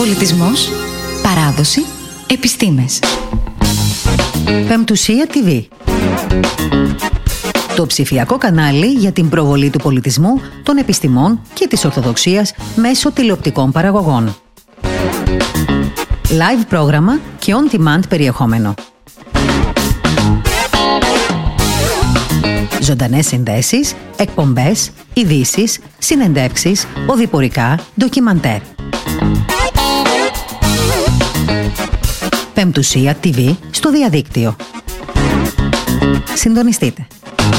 Πολιτισμός, παράδοση, επιστήμες. Πεμπτουσία TV. Το ψηφιακό κανάλι για την προβολή του πολιτισμού, των επιστημών και της Ορθοδοξίας μέσω τηλεοπτικών παραγωγών. Live πρόγραμμα και on-demand περιεχόμενο. Ζωντανές συνδέσεις, εκπομπές, ειδήσεις, συνεντεύξεις, οδηπορικά, ντοκιμαντέρ. Πεμπτουσία TV στο διαδίκτυο. Συντονιστείτε.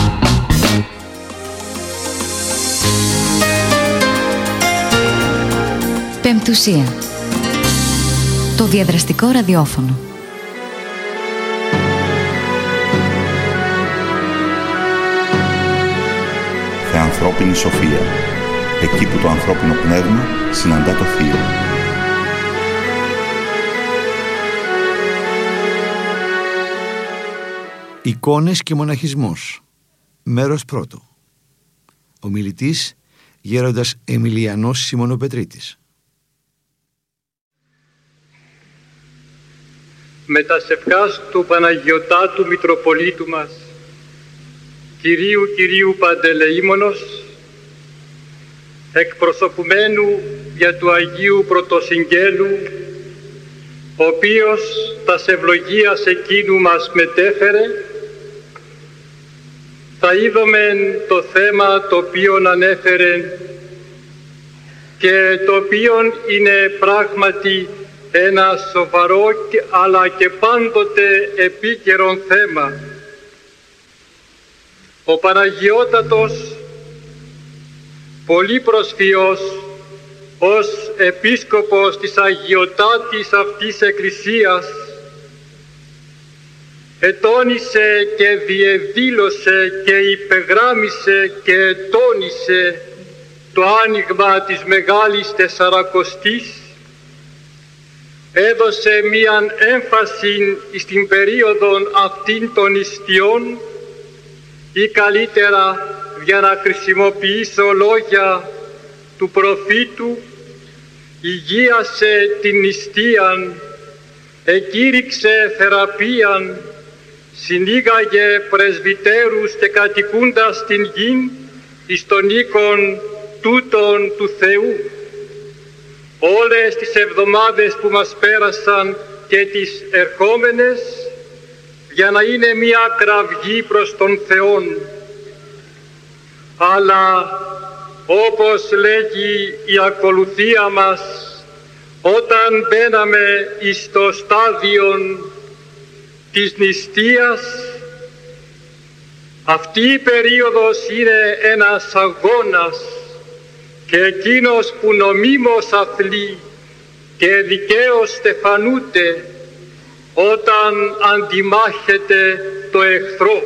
Πεμπτουσία. Το διαδραστικό ραδιόφωνο. Θεανθρώπινη σοφία. Εκεί που το ανθρώπινο πνεύμα συναντά το θείο. Εικόνες και μοναχισμός. Μέρος πρώτο. Ομιλητής Γέροντας Εμιλιανός Σιμωνοπετρίτης. Με τα σευχάς του Παναγιωτάτου Μητροπολίτου μας, Κυρίου Παντελεήμονος, εκπροσωπουμένου για του Αγίου Πρωτοσυγγέλου, ο οποίος τας ευλογίας εκείνου μας μετέφερε, θα είδομεν το θέμα το οποίον ανέφερε και το οποίον είναι πράγματι ένα σοβαρό αλλά και πάντοτε επίκαιρον θέμα. Ο Παναγιώτατος, πολύ προσφυός, ως επίσκοπος της αγιωτάτης αυτής Εκκλησίας, ετώνησε και διεδήλωσε και υπεγράμμισε και τόνισε το άνοιγμα της Μεγάλης Τεσσαρακοστής, έδωσε μίαν έμφαση στην περίοδο αυτήν των ιστιών, ή καλύτερα για να χρησιμοποιήσω λόγια του προφήτου, υγείασε την νηστείαν, εκήρυξε θεραπείαν, συνήγαγε πρεσβυτέρους και κατοικούντας την γην εις των οίκων τούτων του Θεού. Όλες τις εβδομάδες που μας πέρασαν και τις ερχόμενες, για να είναι μία κραυγή προς τον Θεόν. Αλλά όπως λέγει η ακολουθία μας, όταν μπαίναμε εις το στάδιο της νηστείας, αυτή η περίοδος είναι ένας αγώνας και εκείνος που νομίμως αθλεί και δικαίως στεφανούται όταν αντιμάχεται το εχθρό.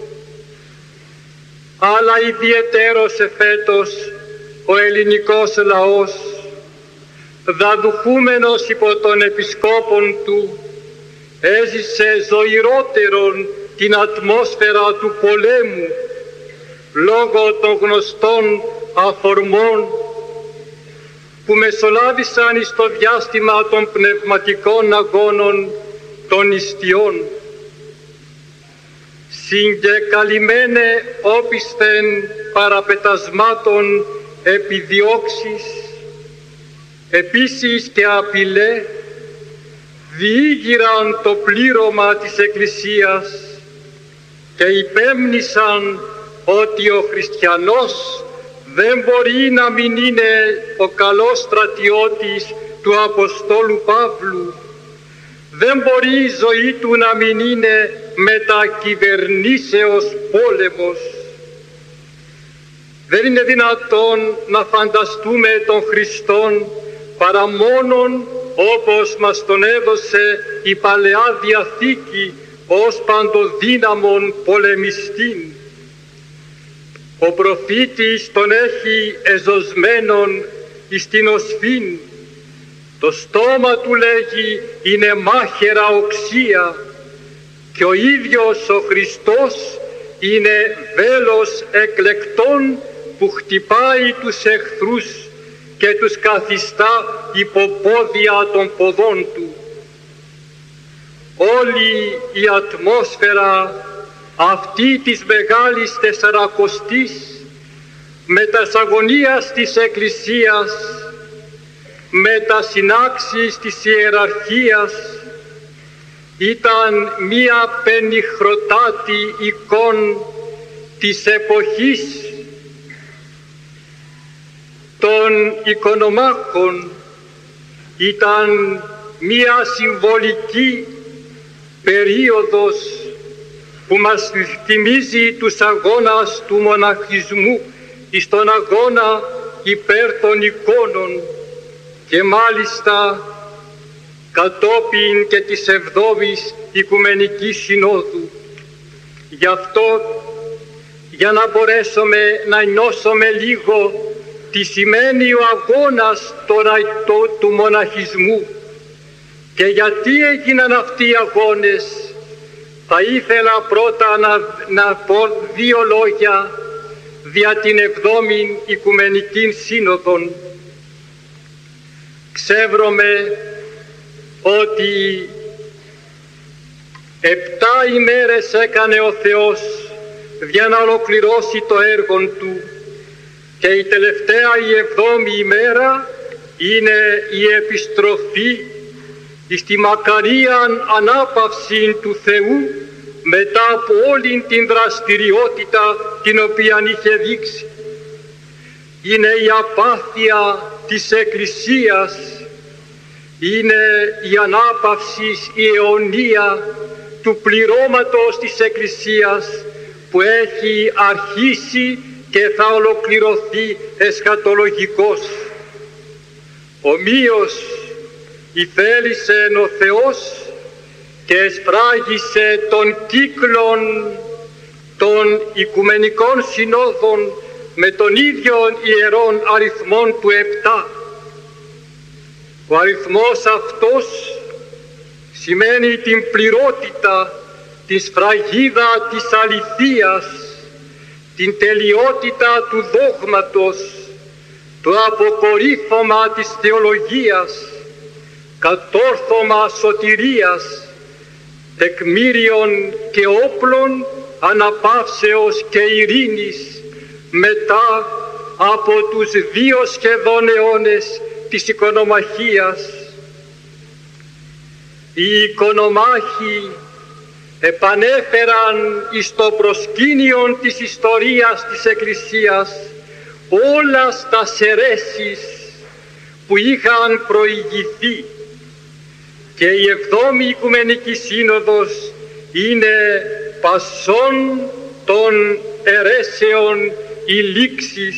Αλλά ιδιαιτέρως εφέτος ο ελληνικός λαός, δαδουχούμενος υπό των επισκόπων του, έζησε ζωηρότερον την ατμόσφαιρα του πολέμου λόγω των γνωστών αφορμών που μεσολάβησαν στο διάστημα των πνευματικών αγώνων των νηστειών. Συγκεκαλυμμένε όπισθεν παραπετασμάτων επιδιώξεις, επίσης και απειλέ, διήγηραν το πλήρωμα της Εκκλησίας και υπέμνησαν ότι ο χριστιανός δεν μπορεί να μην είναι ο καλός στρατιώτης του Αποστόλου Παύλου, δεν μπορεί η ζωή του να μην είναι μετακυβερνήσεως πόλεμος. Δεν είναι δυνατόν να φανταστούμε τον Χριστόν παρά μόνον όπως μας τον έδωσε η Παλαιά Διαθήκη ως παντοδύναμον πολεμιστήν. Ο προφήτης τον έχει εζωσμένον εις την οσφήν. Το στόμα του, λέγει, είναι μάχαιρα οξία και ο ίδιος ο Χριστός είναι βέλος εκλεκτών που χτυπάει τους εχθρούς και τους καθιστά υποπόδια των ποδών του. Όλη η ατμόσφαιρα αυτή της Μεγάλης Τεσσαρακοστής με τας αγωνίας της Εκκλησίας, με τα συνάξεις της ιεραρχίας, ήταν μία πενιχροτάτη εικόν της εποχής των οικονομάχων, ήταν μία συμβολική περίοδος που μας θυμίζει τους αγώνας του μοναχισμού εις τον αγώνα υπέρ των εικόνων, και μάλιστα κατόπιν και της 7ης Οικουμενικής Συνόδου. Γι' αυτό, για να μπορέσουμε να νιώσουμε λίγο τι σημαίνει ο αγώνας του μοναχισμού και γιατί έγιναν αυτοί οι αγώνες, θα ήθελα πρώτα να πω 2 λόγια δια την 7η Οικουμενική Σύνοδον. Ξεύρωμε ότι 7 ημέρες έκανε ο Θεός για να ολοκληρώσει το έργο του, και η τελευταία, η 7η ημέρα, είναι η επιστροφή στη μακαρίαν ανάπαυση του Θεού μετά από όλη την δραστηριότητα την οποία είχε δείξει. Είναι η απάθεια της Εκκλησίας, είναι η ανάπαυση, η αιωνία του πληρώματος της Εκκλησίας που έχει αρχίσει και θα ολοκληρωθεί εσχατολογικός. Ομοίως ηθέλησε ο Θεός και εσφράγισε των κύκλων των Οικουμενικών Συνόδων με τον ίδιο ιερόν αριθμόν του 7. Ο αριθμός αυτός σημαίνει την πληρότητα, τη σφραγίδα της αληθείας, την τελειότητα του δόγματος, το αποκορύφωμα της θεολογίας, κατόρθωμα σωτηρίας, τεκμήριων και όπλων αναπαύσεως και ειρήνης μετά από τους 2 σχεδόν αιώνες της οικονομαχίας. Οι οικονομάχοι επανέφεραν εις το προσκήνιο της ιστορίας της Εκκλησίας όλα στα αιρέσεις που είχαν προηγηθεί, και η 7η Οικουμενική Σύνοδος είναι πασών των αιρέσεων η λήξης.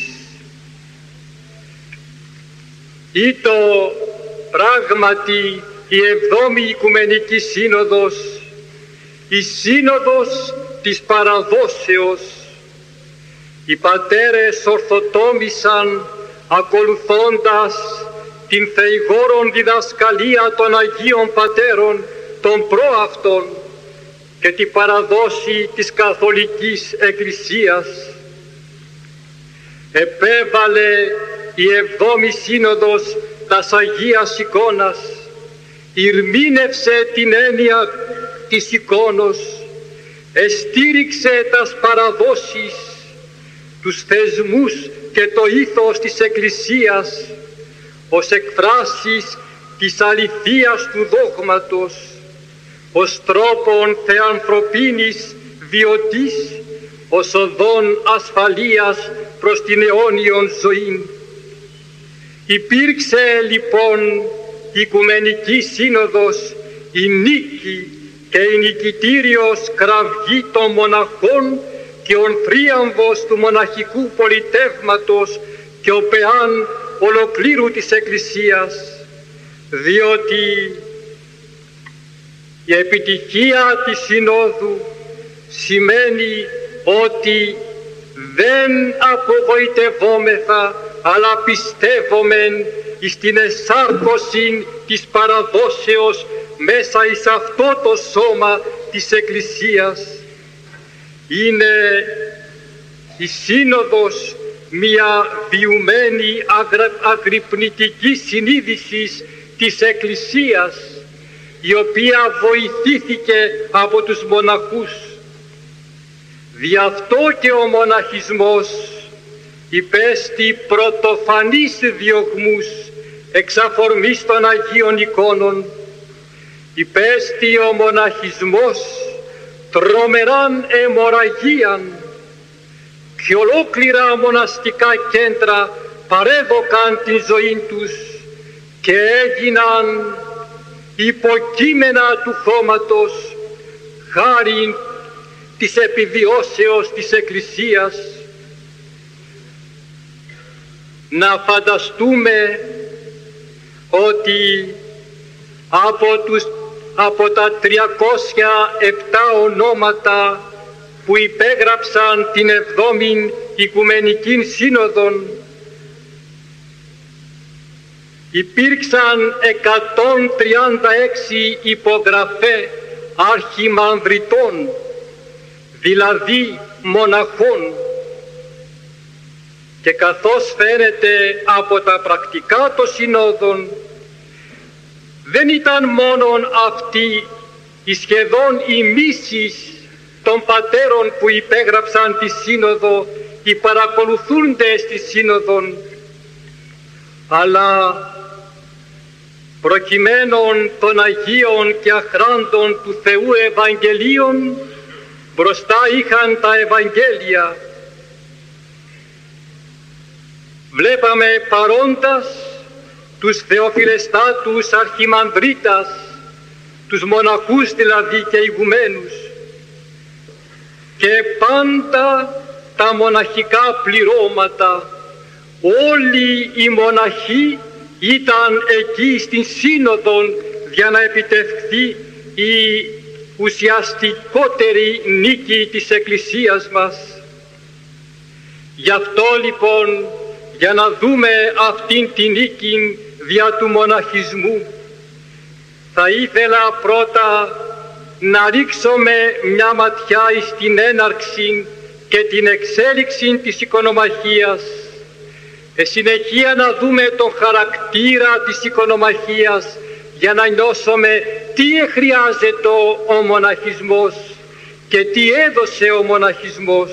Ήτο πράγματι η 7η Οικουμενική Σύνοδος, η Σύνοδος της παραδόσεως. Οι πατέρες ορθοτόμησαν ακολουθώντας την θεηγόρον διδασκαλία των Αγίων Πατέρων των προαυτών και την παραδόση της Καθολικής Εκκλησίας. Επέβαλε η 7η Σύνοδος τας Αγίας Εικόνας, ηρμήνευσε την έννοια της εικόνος, εστήριξε τας παραδόσεις, τους θεσμούς και το ήθος της Εκκλησίας ως εκφράσεις της αληθείας του δόγματος, ως τρόπον θεανθρωπίνης βιωτής, ως οδόν ασφαλείας προς την αιώνιον ζωή. Υπήρξε λοιπόν η Οικουμενική Σύνοδος η νίκη και η νικητήριος κραυγή των μοναχών και ο θρίαμβος του μοναχικού πολιτεύματος και ο πεάν ολοκλήρου της Εκκλησίας, διότι η επιτυχία της Συνόδου σημαίνει ότι δεν απογοητευόμεθα, αλλά πιστεύομεν εις την εσάρκωση της παραδόσεως μέσα εις αυτό το σώμα της Εκκλησίας. Είναι η Σύνοδος μια βιωμένη αγρυπνητική συνείδηση της Εκκλησίας, η οποία βοηθήθηκε από τους μοναχούς. Δι' αυτό και ο μοναχισμός υπέστη πρωτοφανείς διωγμούς εξ αφορμής των Αγίων εικόνων. Υπέστη ο μοναχισμός τρομεράν αιμορραγίαν και ολόκληρα μοναστικά κέντρα παρέδωκαν την ζωή τους και έγιναν υποκείμενα του χώματος χάριν της επιβιώσεως της Εκκλησίας. Να φανταστούμε ότι από τα 307 ονόματα που υπέγραψαν την 7η Οικουμενική Σύνοδον, υπήρξαν 136 υπογραφές αρχιμανδριτών, δηλαδή μοναχών, και καθώς φαίνεται από τα πρακτικά των συνόδων, δεν ήταν μόνον αυτοί οι σχεδόν οι μίσεις των πατέρων που υπέγραψαν τη Σύνοδο, οι παρακολουθούντες τη Σύνοδον, αλλά προκειμένων των Αγίων και αχράντων του Θεού Ευαγγελίων, μπροστά είχαν τα Ευαγγέλια. Βλέπαμε παρόντας τους θεοφιλεστάτους αρχιμανδρίτας, τους μοναχούς δηλαδή και ηγουμένους, και πάντα τα μοναχικά πληρώματα. Όλοι οι μοναχοί ήταν εκεί στην Σύνοδο για να επιτευχθεί η ουσιαστικότερη νίκη της Εκκλησίας μας. Γι' αυτό λοιπόν, για να δούμε αυτήν την νίκη δια του μοναχισμού, θα ήθελα πρώτα να ρίξουμε μια ματιά στην έναρξη και την εξέλιξη της οικονομαχίας. Συνεχεία να δούμε τον χαρακτήρα της οικονομαχίας για να νιώσουμε τι χρειάζεται ο μοναχισμός και τι έδωσε ο μοναχισμός.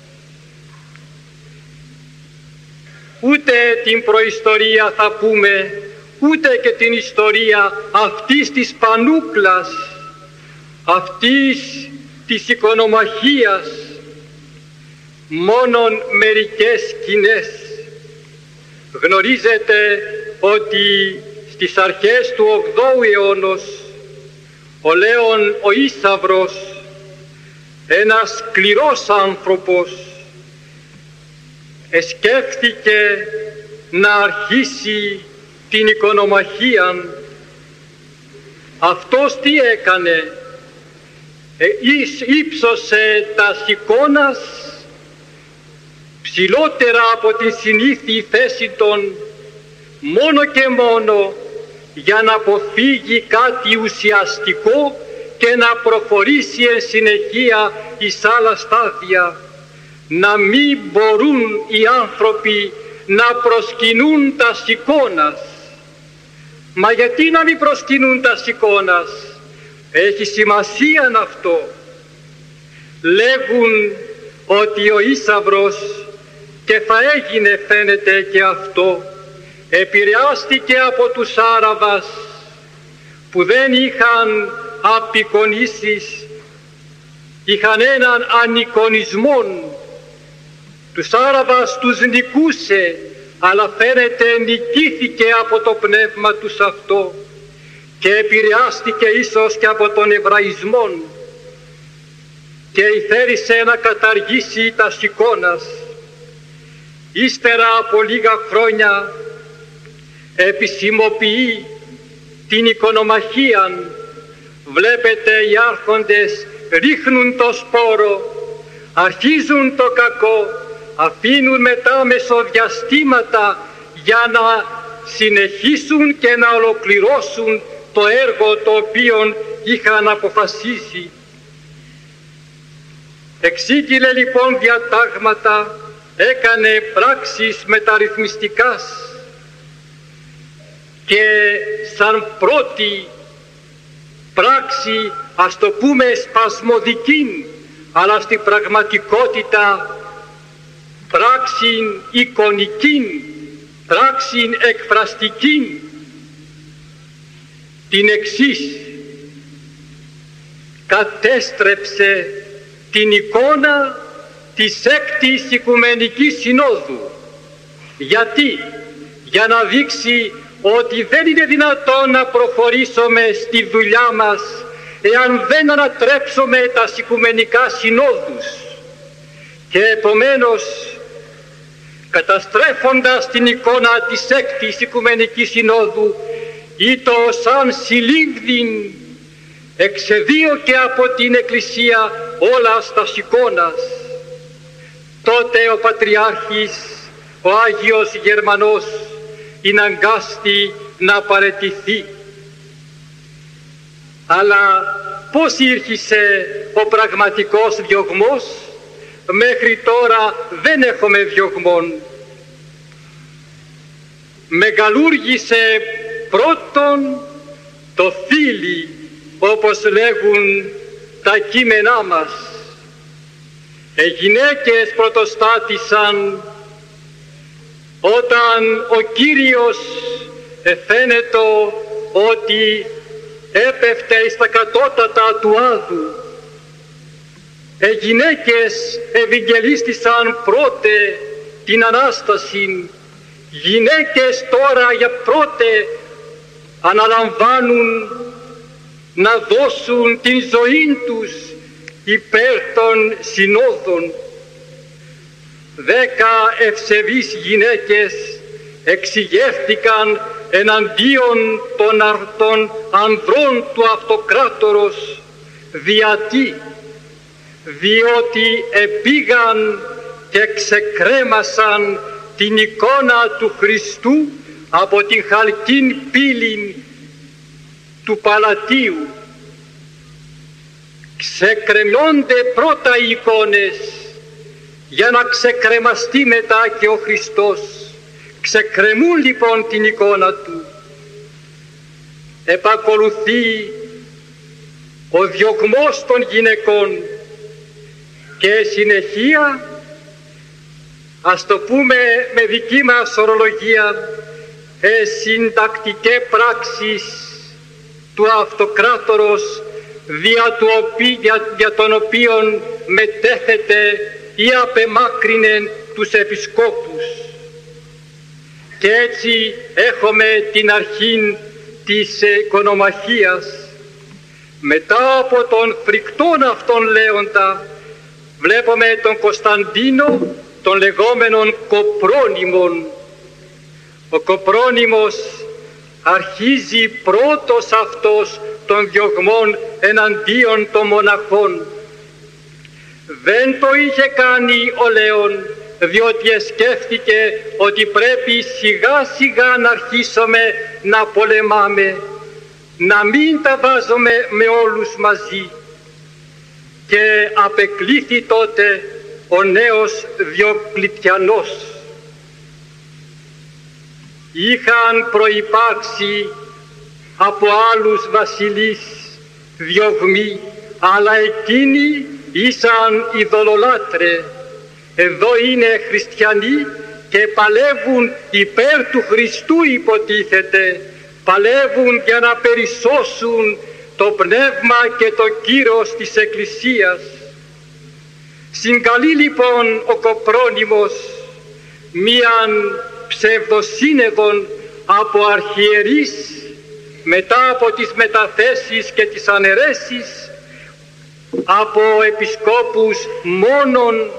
Ούτε την προϊστορία θα πούμε, ούτε και την ιστορία αυτής της πανούκλας, αυτής της οικονομαχίας, μόνον μερικές σκηνές. Γνωρίζετε ότι στις αρχές του 8ου αιώνος ο Λέων ο Ίσαυρος, ένας σκληρός άνθρωπος, σκέφτηκε να αρχίσει την οικονομαχία. Αυτός τι έκανε? Ύψωσε τα εικόνας ψηλότερα από την συνήθη θέση των, μόνο και μόνο για να αποφύγει κάτι ουσιαστικό και να προχωρήσει εν συνεχεία εις άλλα στάδια. Να μην μπορούν οι άνθρωποι να προσκυνούν τα εικόνας. Μα γιατί να μην προσκυνούν τα εικόνας? Έχει σημασία αυτό. Λέγουν ότι ο Ίσαυρος, και θα έγινε φαίνεται και αυτό, επηρεάστηκε από τους Άραβας που δεν είχαν απεικονίσεις, είχαν έναν ανεικονισμό. Τους Άραβας τους νικούσε, αλλά φαίνεται νικήθηκε από το πνεύμα τους αυτό και επηρεάστηκε ίσως και από τον Εβραϊσμό και ηθέρισε να καταργήσει τα εικόνας. Ύστερα από λίγα χρόνια επισημοποιεί την οικονομαχία. Βλέπετε, οι άρχοντες ρίχνουν το σπόρο, αρχίζουν το κακό, αφήνουν μετά μεσοδιαστήματα για να συνεχίσουν και να ολοκληρώσουν το έργο το οποίο είχαν αποφασίσει. Εξήγηλε λοιπόν διατάγματα έκανε πράξεις μεταρρυθμιστικάς και σαν πρώτη πράξη, ας το πούμε σπασμωδική, αλλά στην πραγματικότητα πράξην εικονικήν, πράξην εκφραστικήν, την εξής: κατέστρεψε την εικόνα της Έκτης Οικουμενικής Συνόδου. Γιατί? Για να δείξει ότι δεν είναι δυνατόν να προχωρήσουμε στη δουλειά μας εάν δεν ανατρέψουμε τα Οικουμενικά Συνόδους. Και επομένως, καταστρέφοντας την εικόνα της Έκτης Οικουμενικής Συνόδου, ήτο σαν συλλήβδην εξεδίωκε από την Εκκλησία όλα στα εικόνας. Τότε ο Πατριάρχης, ο Άγιος Γερμανός, είναι αγκάστη να παραιτηθεί. Αλλά πώς ήρχισε ο πραγματικός διωγμός? Μέχρι τώρα δεν έχουμε διωγμόν. Μεγαλούργησε πρώτον το θήλυ, όπως λέγουν τα κείμενά μας. Οι γυναίκες πρωτοστάτησαν όταν ο Κύριος φαίνεται ότι έπεφτε στα κατώτατα του Άδου. Οι γυναίκες ευαγγελίστησαν πρώτε την Ανάσταση. Γυναίκες τώρα για πρώτε αναλαμβάνουν να δώσουν την ζωή τους υπέρ των συνόδων. 10 ευσεβείς γυναίκες εξηγεύτηκαν εναντίον των ανδρών του αυτοκράτορος. Διότι επήγαν και ξεκρέμασαν την εικόνα του Χριστού από την χαλκήν πύλη του Παλατίου. Ξεκρεμιώνται πρώτα οι εικόνες για να ξεκρεμαστεί μετά και ο Χριστός. Ξεκρεμούν λοιπόν την εικόνα του. Επακολουθεί ο διωγμός των γυναικών και συνεχεία, ας το πούμε με δική μας ορολογία, συντακτικές πράξεις του αυτοκράτορος δια των οποίων μετέθεται ή απεμάκρυνε τους επισκόπους. Και έτσι έχουμε την αρχή της οικονομαχίας. Μετά από τον φρικτόν αυτόν λέοντα βλέπουμε τον Κωνσταντίνο, τον λεγόμενον Κοπρόνημον. Ο Κοπρόνημος αρχίζει πρώτος αυτός των διωγμών εναντίον των μοναχών. Δεν το είχε κάνει ο Λέων, διότι σκέφτηκε ότι πρέπει σιγά σιγά να αρχίσουμε να πολεμάμε, να μην τα βάζουμε με όλους μαζί. Και απεκλήθη τότε ο νέος Διοκλητιανός. Είχαν προϋπάρξει από άλλους βασιλείς διωγμοί, αλλά εκείνοι ήσαν ειδωλολάτρε. Εδώ είναι χριστιανοί και παλεύουν υπέρ του Χριστού, υποτίθεται. Παλεύουν για να περισσώσουν το πνεύμα και το κύρος της Εκκλησίας. Συγκαλεί λοιπόν ο Κοπρόνημος μίαν ψευδοσύνεδον από αρχιερείς μετά από τις μεταθέσεις και τις αναιρέσεις, από επισκόπους μόνον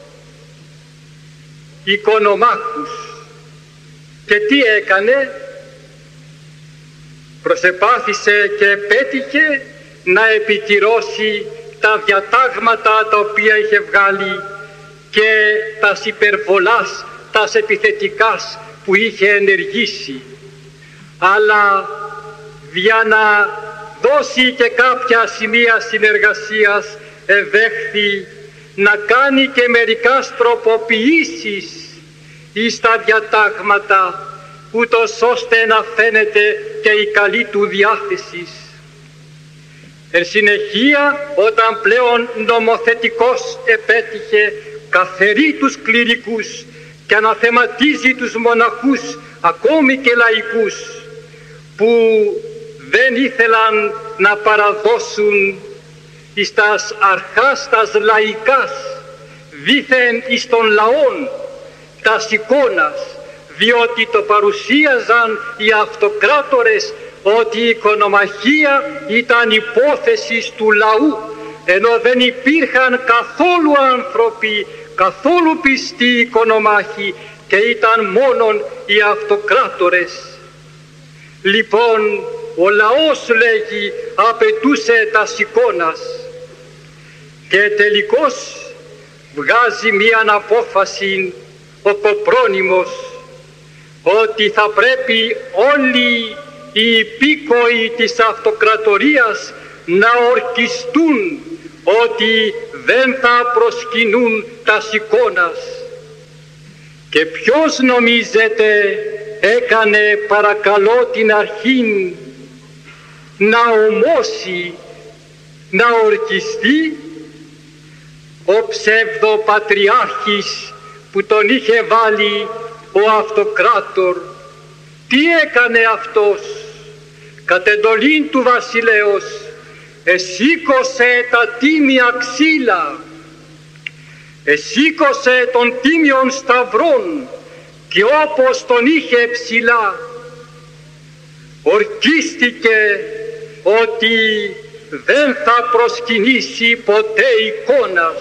οικονομάχους. Και τι έκανε? Προσεπάθησε και πέτυχε να επικυρώσει τα διατάγματα τα οποία είχε βγάλει και τα υπερβολάς, τα επιθετικάς που είχε ενεργήσει. Αλλά για να δώσει και κάποια σημεία συνεργασίας ευέχθη να κάνει και μερικάς τροποποιήσεις εις τα διατάγματα, ούτως ώστε να φαίνεται και η καλή του διάθεση. Εν συνεχεία, όταν πλέον νομοθετικός επέτυχε, καθερεί τους κληρικούς και αναθεματίζει τους μοναχούς, ακόμη και λαϊκούς, που δεν ήθελαν να παραδώσουν εις τας αρχάς τας λαϊκάς, δήθεν εις των λαών τας εικόνας, διότι το παρουσίαζαν οι αυτοκράτορες ότι η οικονομαχία ήταν υπόθεση του λαού, ενώ δεν υπήρχαν καθόλου άνθρωποι, καθόλου πιστοί οικονομάχοι και ήταν μόνον οι αυτοκράτορες. Λοιπόν, ο λαός, λέγει, απαιτούσε τας εικόνας και τελικώς βγάζει μίαν απόφαση ο Κοπρόνημος ότι θα πρέπει όλοι οι υπήκοοι της αυτοκρατορίας να ορκιστούν ότι δεν θα προσκυνούν τας εικόνας. Και ποιος νομίζετε έκανε παρακαλώ την αρχήν να ομώσει, να ορκιστεί? Ο ψευδοπατριάρχης που τον είχε βάλει ο αυτοκράτορ. Τι έκανε αυτός? Κατ' εντολήν του βασιλέως εσήκωσε τα τίμια ξύλα, εσήκωσε των τίμιων σταυρών και όπως τον είχε ψηλά ορκίστηκε ότι δεν θα προσκυνήσει ποτέ εικόνας.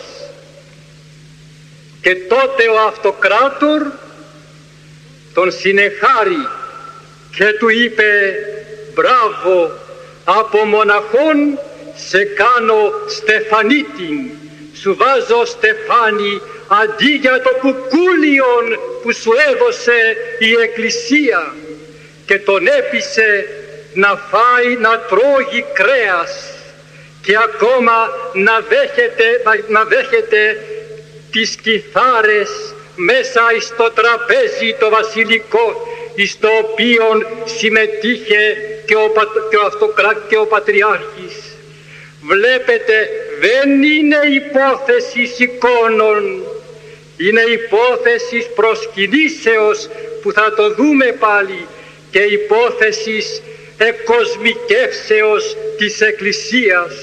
Και τότε ο αυτοκράτορ τον συνεχάρει και του είπε «Μπράβο, από μοναχόν σε κάνω στεφανίτην, σου βάζω στεφάνι αντί για το κουκούλιον που σου έδωσε η Εκκλησία». Και τον έπεισε να φάει, να τρώγει κρέας και ακόμα να δέχεται τις κιθάρες μέσα στο τραπέζι το βασιλικό, εις το οποίο συμμετείχε και ο Πατριάρχης. Βλέπετε, δεν είναι υπόθεση εικόνων, είναι υπόθεση προσκυνήσεως που θα το δούμε πάλι και υπόθεση εκοσμικεύσεως της Εκκλησίας.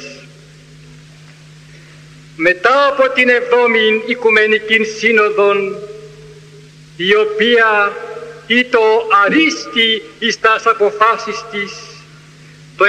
Μετά από την 7η Οικουμενική Σύνοδον, η οποία ήτο αρίστη εις τας αποφάσεις της το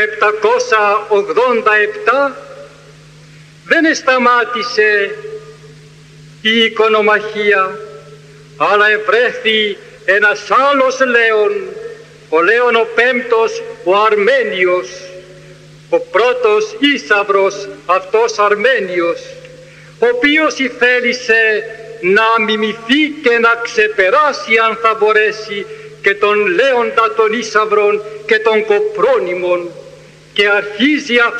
787, δεν σταμάτησε η οικονομαχία, αλλά ευρέθη ένας άλλος Λέων, ο Λέων ο Πέμπτος, ο Αρμένιος, ο πρώτος Ίσαυρος, αυτός Αρμένιος, ο οποίος θέλησε να μιμηθεί και να ξεπεράσει, αν θα μπορέσει, και τον Λέοντα των Ίσαυρων και των Κοπρόνημων, και αρχίζει